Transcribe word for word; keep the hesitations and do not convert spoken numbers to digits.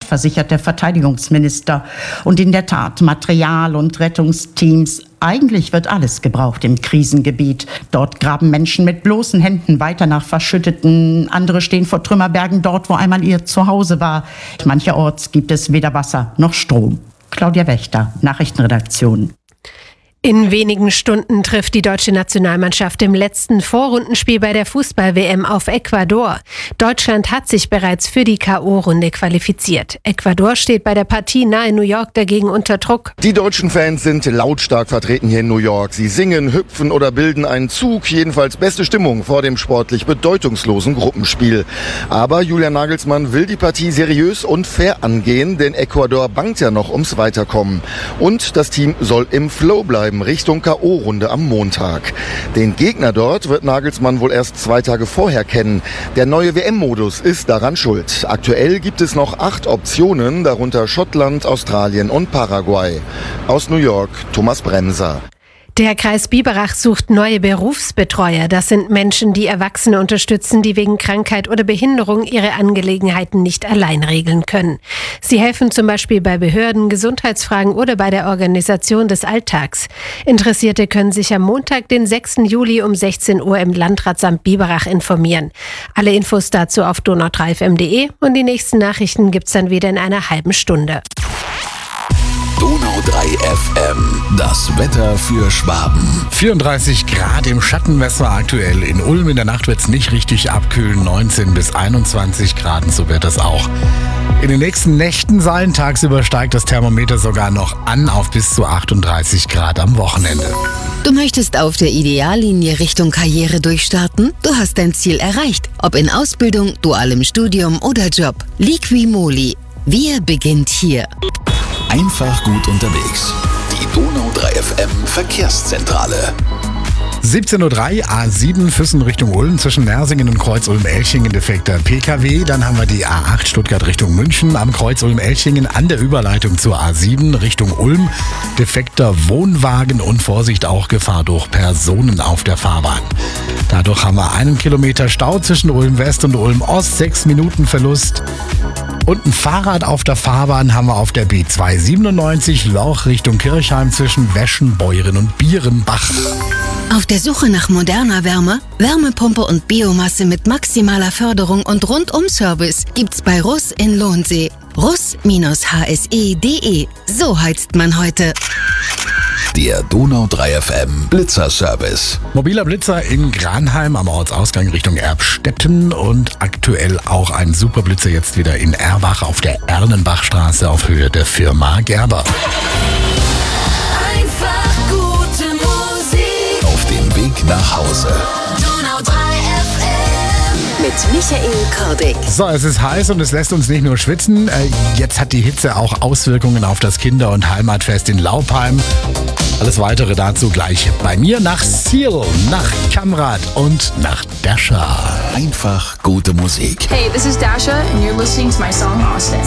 versichert der Verteidigungsminister. Und in der Tat, Material und Rettungsteams. Eigentlich wird alles gebraucht im Krisengebiet. Dort graben Menschen mit bloßen Händen weiter nach Verschütteten. Andere stehen vor Trümmerbergen dort, wo einmal ihr Zuhause war. Mancherorts gibt es weder Wasser noch Strom. Claudia Wächter, Nachrichtenredaktion. In wenigen Stunden trifft die deutsche Nationalmannschaft im letzten Vorrundenspiel bei der Fußball-W M auf Ecuador. Deutschland hat sich bereits für die K O-Runde qualifiziert. Ecuador steht bei der Partie nahe New York dagegen unter Druck. Die deutschen Fans sind lautstark vertreten hier in New York. Sie singen, hüpfen oder bilden einen Zug. Jedenfalls beste Stimmung vor dem sportlich bedeutungslosen Gruppenspiel. Aber Julian Nagelsmann will die Partie seriös und fair angehen, denn Ecuador bangt ja noch ums Weiterkommen. Und das Team soll im Flow bleiben. Richtung K O-Runde am Montag. Den Gegner dort wird Nagelsmann wohl erst zwei Tage vorher kennen. Der neue W M-Modus ist daran schuld. Aktuell gibt es noch acht Optionen, darunter Schottland, Australien und Paraguay. Aus New York, Thomas Bremser. Der Kreis Biberach sucht neue Berufsbetreuer. Das sind Menschen, die Erwachsene unterstützen, die wegen Krankheit oder Behinderung ihre Angelegenheiten nicht allein regeln können. Sie helfen zum Beispiel bei Behörden, Gesundheitsfragen oder bei der Organisation des Alltags. Interessierte können sich am Montag, den sechsten Juli um sechzehn Uhr im Landratsamt Biberach informieren. Alle Infos dazu auf donau drei f m punkt de und die nächsten Nachrichten gibt's dann wieder in einer halben Stunde. Donau drei F M, das Wetter für Schwaben. vierunddreißig Grad im Schattenwetter aktuell. In Ulm in der Nacht wird es nicht richtig abkühlen. neunzehn bis einundzwanzig Grad, so wird es auch in den nächsten Nächten sein. Tagsüber steigt das Thermometer sogar noch an auf bis zu achtunddreißig Grad am Wochenende. Du möchtest auf der Ideallinie Richtung Karriere durchstarten? Du hast dein Ziel erreicht. Ob in Ausbildung, dualem Studium oder Job. Liqui-Moly. Wir beginnt hier. Einfach gut unterwegs. Die Donau drei F M Verkehrszentrale. siebzehn Uhr drei, A sieben, Füssen Richtung Ulm, zwischen Nersingen und Kreuz Ulm-Elchingen defekter P K W. Dann haben wir die A acht Stuttgart Richtung München am Kreuz Ulm-Elchingen an der Überleitung zur A sieben Richtung Ulm. Defekter Wohnwagen und Vorsicht auch Gefahr durch Personen auf der Fahrbahn. Dadurch haben wir einen Kilometer Stau zwischen Ulm West und Ulm Ost, sechs Minuten Verlust. Und ein Fahrrad auf der Fahrbahn haben wir auf der B zweihundertsiebenundneunzig Lauch Richtung Kirchheim zwischen Weschen, Beuren und Bierenbach. Auf der Suche nach moderner Wärme, Wärmepumpe und Biomasse mit maximaler Förderung und Rundum-Service gibt's bei Russ in Lohnsee. russ H S E punkt de. So heizt man heute. Der Donau drei F M Blitzer-Service. Mobiler Blitzer in Granheim am Ortsausgang Richtung Erbstetten und aktuell auch ein Superblitzer jetzt wieder in Erbach auf der Erlenbachstraße auf Höhe der Firma Gerber. Einfach gute Musik. Auf dem Weg nach Hause. Donau drei F M. Mit Michael Kordick. So, es ist heiß und es lässt uns nicht nur schwitzen. Äh, jetzt hat die Hitze auch Auswirkungen auf das Kinder- und Heimatfest in Laupheim. Alles Weitere dazu gleich bei mir nach Seal, nach Kamrat und nach Dasha. Einfach gute Musik. Hey, this is Dasha and you're listening to my song Austin.